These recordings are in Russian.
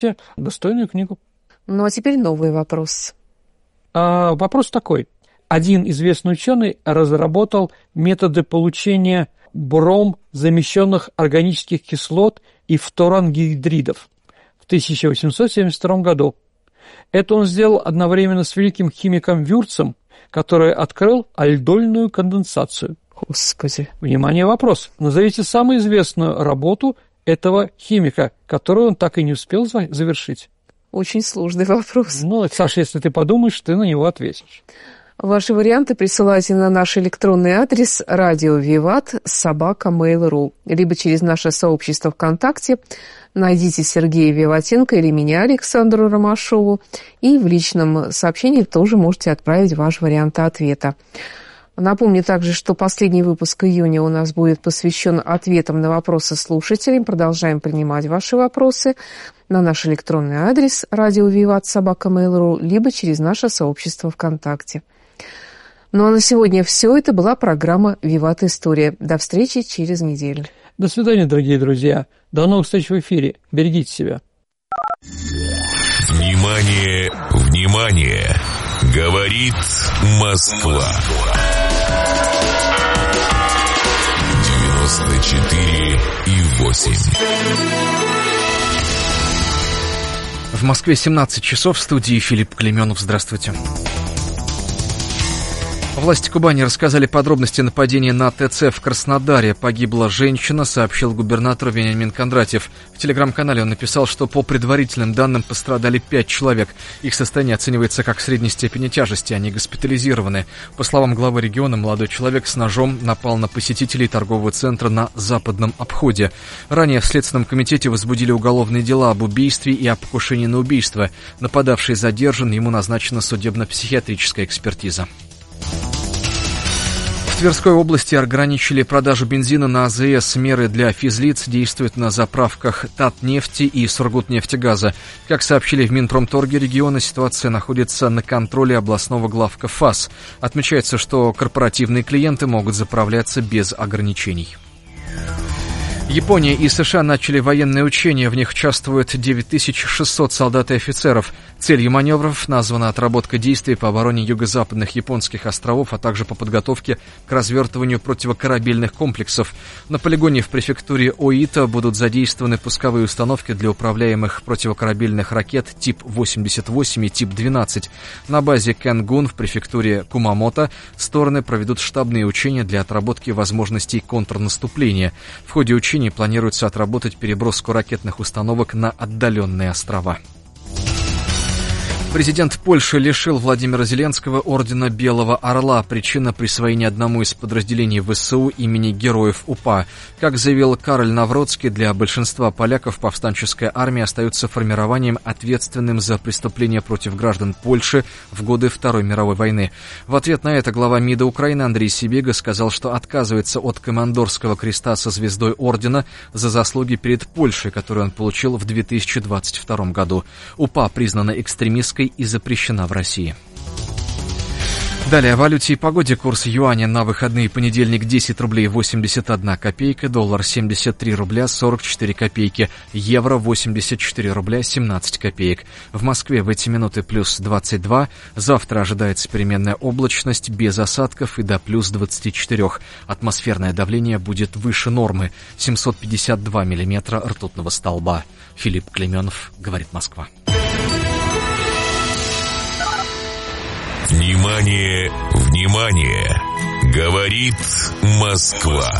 достойную книгу. Ну, а теперь новый вопрос. Вопрос такой. Один известный ученый разработал методы получения бром замещенных органических кислот и фторангидридов в 1872 году. Это он сделал одновременно с великим химиком Вюрцем, который открыл альдольную конденсацию. Господи. Внимание, вопрос. Назовите самую известную работу этого химика, которую он так и не успел завершить. Очень сложный вопрос. Ну, Саша, если ты подумаешь, ты на него ответишь. Ваши варианты присылайте на наш электронный адрес radiovivat@mail.ru, либо через наше сообщество ВКонтакте. Найдите Сергея Виватенко или меня, Александру Ромашову, и в личном сообщении тоже можете отправить ваш вариант ответа. Напомню также, что последний выпуск июня у нас будет посвящен ответам на вопросы слушателей. Продолжаем принимать ваши вопросы на наш электронный адрес radiovivat@mail.ru, либо через наше сообщество ВКонтакте. Ну а на сегодня все. Это была программа «Виват История». До встречи через неделю. До свидания, дорогие друзья. До новых встреч в эфире. Берегите себя. Внимание, внимание! Говорит Москва. 94,8. В Москве 17 часов. В студии Филипп Клейменов. Здравствуйте. Власти Кубани рассказали подробности нападения на ТЦ в Краснодаре. Погибла женщина, сообщил губернатор Вениамин Кондратьев. В телеграм-канале он написал, что по предварительным данным пострадали 5 человек. Их состояние оценивается как средней степени тяжести, они госпитализированы. По словам главы региона, молодой человек с ножом напал на посетителей торгового центра на западном обходе. Ранее в Следственном комитете возбудили уголовные дела об убийстве и о покушении на убийство. Нападавший задержан, ему назначена судебно-психиатрическая экспертиза. В Тверской области ограничили продажу бензина на АЗС. Меры для физлиц действуют на заправках Татнефти и Сургутнефтегаза. Как сообщили в Минпромторге региона, ситуация находится на контроле областного главка ФАС. Отмечается, что корпоративные клиенты могут заправляться без ограничений. Япония и США начали военные учения. В них участвуют 9600 солдат и офицеров. Целью маневров названа отработка действий по обороне юго-западных японских островов, а также по подготовке к развертыванию противокорабельных комплексов. На полигоне в префектуре Оита будут задействованы пусковые установки для управляемых противокорабельных ракет тип 88 и тип 12. На базе Кэнгун в префектуре Кумамото стороны проведут штабные учения для отработки возможностей контрнаступления. В ходе учений планируется отработать переброску ракетных установок на отдаленные острова. Президент Польши лишил Владимира Зеленского ордена Белого Орла. Причина — присвоения одному из подразделений ВСУ имени Героев УПА. Как заявил Кароль Навроцкий, для большинства поляков повстанческая армия остается формированием, ответственным за преступления против граждан Польши в годы Второй мировой войны. В ответ на это глава МИДа Украины Андрей Сибега сказал, что отказывается от командорского креста со звездой ордена за заслуги перед Польшей, которую он получил в 2022 году. УПА признана экстремистской и запрещена в России. Далее о валюте и погоде. Курс юаня на выходные: понедельник 10 рублей 81 копейка, доллар 73 рубля 44 копейки, евро 84 рубля 17 копеек. В Москве в эти минуты плюс 22, завтра ожидается переменная облачность без осадков и до плюс 24. Атмосферное давление будет выше нормы, 752 миллиметра ртутного столба. Филипп Клейменов, говорит Москва. Внимание, внимание! Говорит Москва.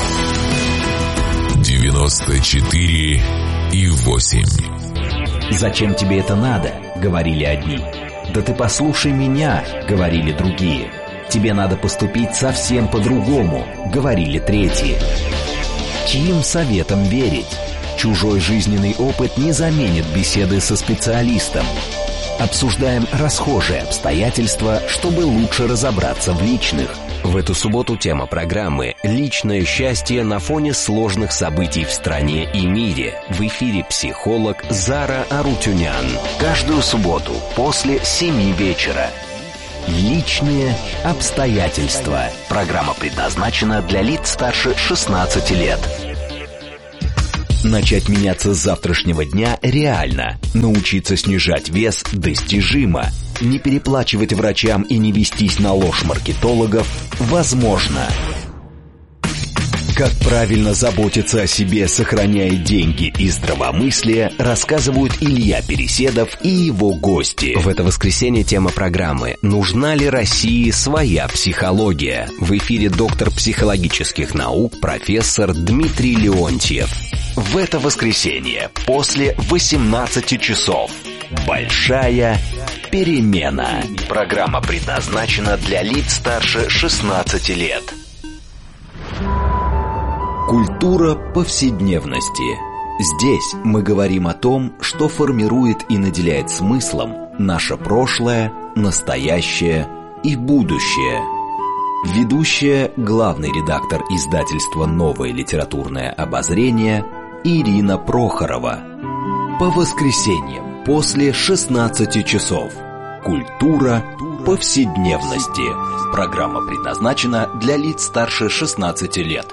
94,8. «Зачем тебе это надо?» — говорили одни. «Да ты послушай меня!» — говорили другие. «Тебе надо поступить совсем по-другому!» — говорили третьи. Чьим советам верить? Чужой жизненный опыт не заменит беседы со специалистом. Обсуждаем расхожие обстоятельства, чтобы лучше разобраться в личных. В эту субботу тема программы «Личное счастье на фоне сложных событий в стране и мире». В эфире психолог Зара Арутюнян. Каждую субботу после 7 вечера. «Личные обстоятельства». Программа предназначена для лиц старше 16 лет. Начать меняться с завтрашнего дня реально. Научиться снижать вес достижимо. Не переплачивать врачам и не вестись на ложь маркетологов возможно. Как правильно заботиться о себе, сохраняя деньги и здравомыслие, рассказывают Илья Переседов и его гости. В это воскресенье тема программы «Нужна ли России своя психология?» В эфире доктор психологических наук профессор Дмитрий Леонтьев. В это воскресенье после 18 часов. Большая перемена. Программа предназначена для лиц старше 16 лет. Культура повседневности. Здесь мы говорим о том, что формирует и наделяет смыслом наше прошлое, настоящее и будущее. Ведущая, главный редактор издательства «Новое литературное обозрение» Ирина Прохорова. По воскресеньям после 16 часов. Культура повседневности. Программа предназначена для лиц старше 16 лет.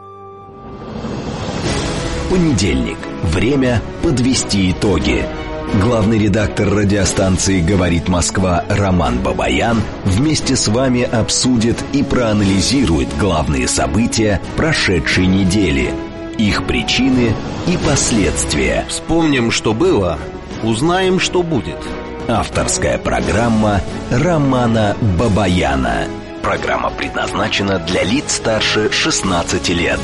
Понедельник. Время подвести итоги. Главный редактор радиостанции «Говорит Москва» Роман Бабаян вместе с вами обсудит и проанализирует главные события прошедшей недели, их причины и последствия. Вспомним, что было, узнаем, что будет. Авторская программа Романа Бабаяна. Программа предназначена для лиц старше 16 лет.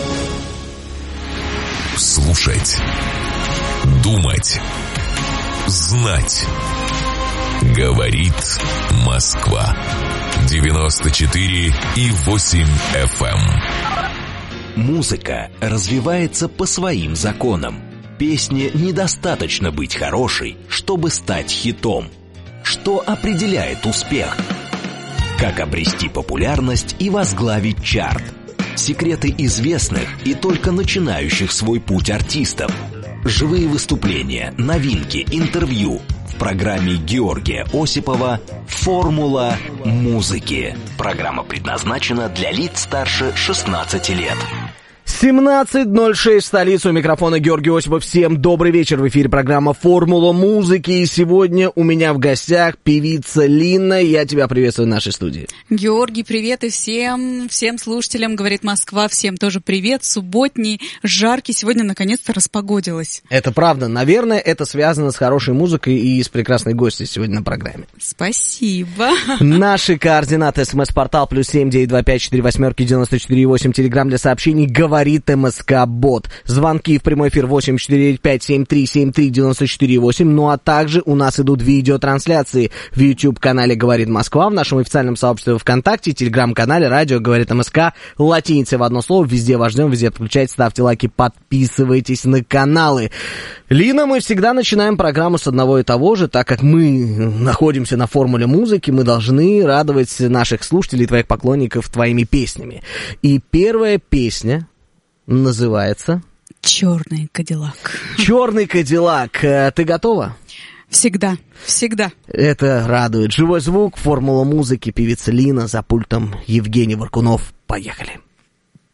Слушать, думать, знать. Говорит Москва. 94,8 FM. Музыка развивается по своим законам. Песне недостаточно быть хорошей, чтобы стать хитом. Что определяет успех? Как обрести популярность и возглавить чарт? Секреты известных и только начинающих свой путь артистов. Живые выступления, новинки, интервью. В программе Георгия Осипова «Формула музыки». Программа предназначена для лиц старше 16 лет. 17:06 в столице. У микрофона Георгий Осипов. Всем добрый вечер. В эфире программа «Формула музыки». И сегодня у меня в гостях певица Лина. Я тебя приветствую в нашей студии. Георгий, привет и всем слушателям. Говорит Москва. Всем тоже привет. Субботний, жаркий. Сегодня наконец-то распогодилось. Это правда. Наверное, это связано с хорошей музыкой и с прекрасной гостьей сегодня на программе. Спасибо. Наши координаты. СМС-портал +7 925 48 94 8. Телеграм для сообщений. Говорит МСК-бот. Звонки в прямой эфир 8495-7373-94-8. Ну а также у нас идут видеотрансляции в YouTube-канале «Говорит Москва», в нашем официальном сообществе ВКонтакте, Телеграм-канале «Радио Говорит МСК». Латиницей в одно слово. Везде вас ждем, везде подключайтесь, ставьте лайки, подписывайтесь на каналы. Лина, мы всегда начинаем программу с одного и того же. Так как мы находимся на формуле музыки, мы должны радовать наших слушателей, твоих поклонников твоими песнями. И первая песня называется «Черный Кадиллак». «Черный Кадиллак». Ты готова? Всегда, всегда. Это радует. Живой звук, формула музыки, певица Лина, за пультом Евгений Варкунов. Поехали.